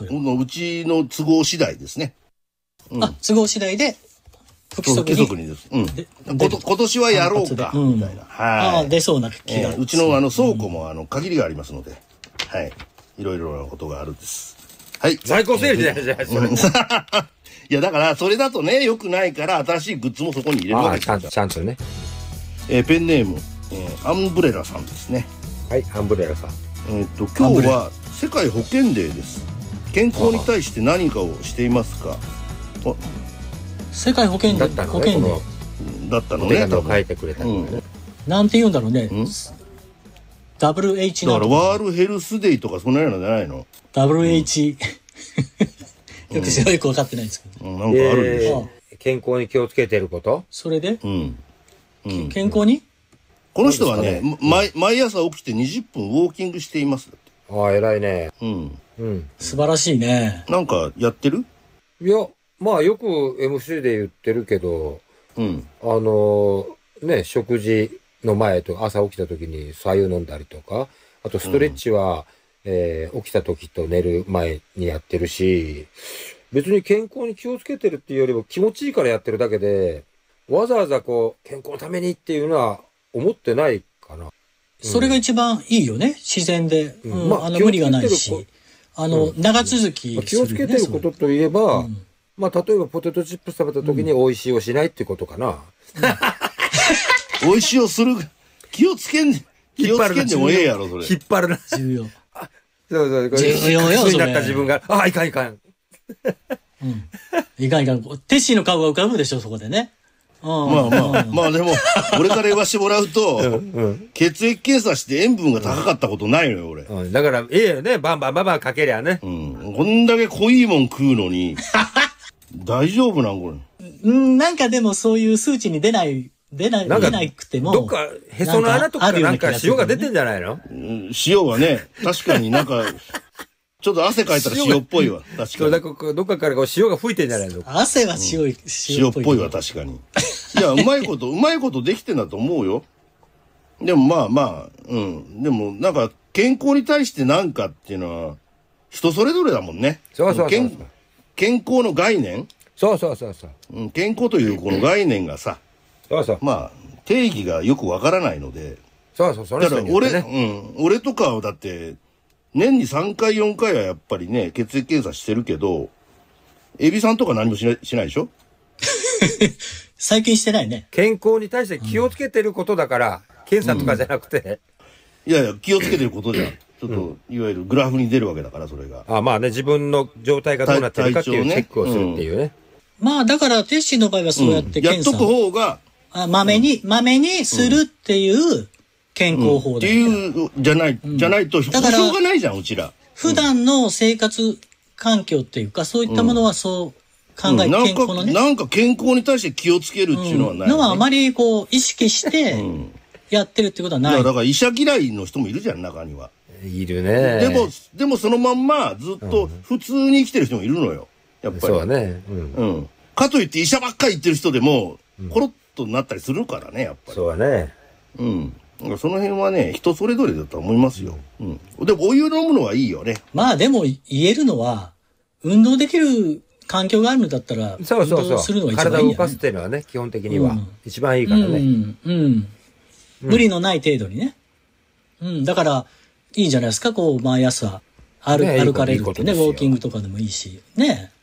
うちの都合次第ですね。 あ、都合次第で、不規則にです。 今年はやろうか、みたいな。 はい。出そうな気が。 うちの倉庫も限りがありますので、はい。いろいろなことがあるんです。はい。 在庫整理じゃないじゃん、それ。 いや、だから、それだとね、良くないから、新しいグッズもそこに入れるわけです。 ちゃんとね。 ペンネーム、アンブレラさんですね。 はい、アンブレラさん。 今日は世界保健デーです。健康に対して何かをしていますか？ 世界保健デーだったのね。書いてくれたのね。 なんて言うんだろうね。WH だからワールヘルスデイとかそんなようなのじゃないの？ WH よく分かってないんですけど。 なんかあるんでしょ。 健康に気をつけてること？ それで？健康に？ この人はね、毎朝起きて20分ウォーキングしています。 ああ、偉いね。 素晴らしいね。 なんかやってる？ いや、まあよく MC で言ってるけど、ね、食事の前と朝起きた時に白湯飲んだりとか、あとストレッチは、起きた時と寝る前にやってるし、別に健康に気をつけてるっていうよりも気持ちいいからやってるだけで、わざわざこう、健康のためにっていうのは思ってないかな。 それが一番いいよね。自然で。無理がないし。長続きするね。 気をつけてることといえば、まあ、例えばポテトチップス食べた時に美味しいをしないってことかな。 美味しいをする。気をつけんでもええやろ、それ。 引っ張るな。 重要。 そう。 重要よ、それ。 になった自分が、いかん。 いかん。テッシーの顔が浮かぶでしょ、そこでね。 まあでも、俺から言わしてもらうと、血液検査して塩分が高かったことないのよ、俺。 だから、ええよね、バンバンかけりゃね。 こんだけ濃いもん食うのに、大丈夫なんこれ。 なんかでもそういう数値に出なくても。 どっか、へその穴とかなんか塩が出てんじゃないの？ 塩はね、確かになんか、ちょっと汗かいたら塩っぽいわ。確かに。 どっかからこう塩が吹いてんじゃないの？ 汗は塩っぽいわ、確かに。いや、うまいことできてんだと思うよ。でもでもなんか健康に対してなんかっていうのは、人それぞれだもんね。 そう。 健康の概念？ そう。 健康というこの概念がさ、まあ、定義がよくわからないので。 それだから俺とかはだって、年に3回4回はやっぱりね、血液検査してるけど、エビさんとか何もしないでしょ？ 最近してないね。 健康に対して気をつけてることだから、検査とかじゃなくて。 いや、気をつけてることじゃん。ちょっと、いわゆるグラフに出るわけだから、それが。 まあね、自分の状態がどうなってるかっていうチェックをするっていうね。 まあ、だから、テッシーの場合はそうやって検査。 やっとく方が。 まめにするっていう健康法だよね。 っていう、じゃないと、しょうがないじゃん、うちら。 普段の生活環境っていうか、そういったものはそう考えて、健康のね。 なんか健康に対して気をつけるっていうのはない。 のはあまりこう、意識して、やってるってことはない。 だから医者嫌いの人もいるじゃん、中には。 いるね。 でもそのまんまずっと普通に生きてる人もいるのよ。やっぱり。 そうね。 かといって医者ばっかり行ってる人でも、コロッとなったりするからね、やっぱり。 そうね。 その辺はね、人それぞれだと思いますよ。でもお湯飲むのはいいよね。 まあでも言えるのは、運動できる環境があるんだったら、運動するのが一番いい、 体を動かすっていうのはね、基本的には一番いいからね。 無理のない程度にね。だから、いいじゃないですか、こう、毎朝、歩かれるってね、ウォーキングとかでもいいし。ね。